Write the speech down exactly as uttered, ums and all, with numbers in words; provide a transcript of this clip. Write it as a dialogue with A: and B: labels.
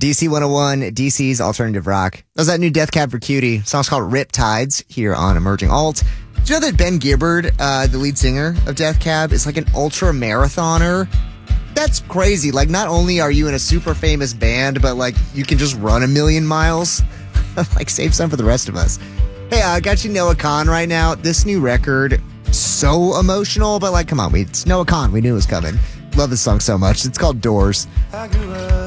A: D C one oh one, D C's alternative rock. That was that new Death Cab for Cutie. The song's called Riptides here on Emerging Alt. Did you know that Ben Gibbard, uh, the lead singer of Death Cab, is like an ultra marathoner? That's crazy. Like, not only are you in a super famous band, but like you can just run a million miles. Like, save some for the rest of us. Hey, I got you Noah Kahan right now. This new record, so emotional, but like, come on, we, it's Noah Kahan. We knew it was coming. Love this song so much. It's called Doors.